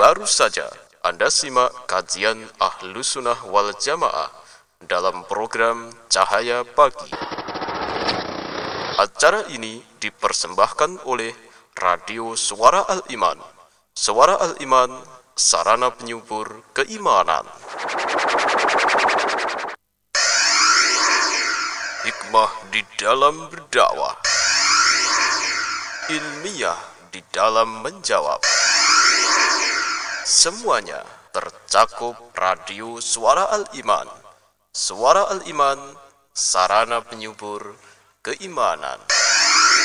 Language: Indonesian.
Baru saja Anda simak kajian Ahlus Sunnah wal Jamaah dalam program Cahaya Pagi. Acara ini dipersembahkan oleh Radio Suara Al-Iman. Suara Al-Iman, sarana penyubur keimanan. Hikmah di dalam berdakwah, ilmiah di dalam menjawab. Semuanya tercakup Radio Suara Al-Iman. Suara Al-Iman, sarana penyubur keimanan.